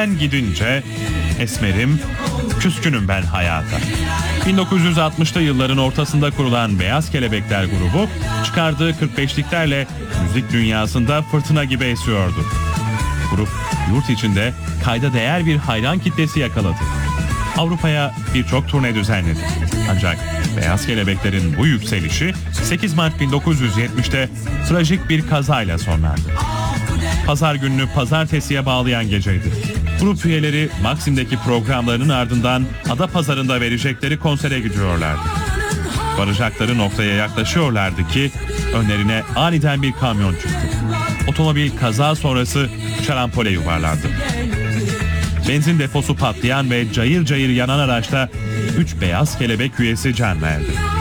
Sen gidince esmerim, küskünüm ben hayata. 1960'lı yılların ortasında kurulan Beyaz Kelebekler grubu çıkardığı 45'liklerle müzik dünyasında fırtına gibi esiyordu. Grup yurt içinde kayda değer bir hayran kitlesi yakaladı. Avrupa'ya birçok turne düzenledi. Ancak Beyaz Kelebekler'in bu yükselişi 8 Mart 1970'te trajik bir kazayla sonlandı. Pazar gününü pazartesiye bağlayan geceydi. Grup üyeleri Maksim'deki programlarının ardından Adapazarı'nda verecekleri konsere gidiyorlardı. Varacakları noktaya yaklaşıyorlardı ki önlerine aniden bir kamyon çıktı. Otomobil kaza sonrası şarampole yuvarlandı. Benzin deposu patlayan ve cayır cayır yanan araçta 3 Beyaz Kelebek üyesi can verdi.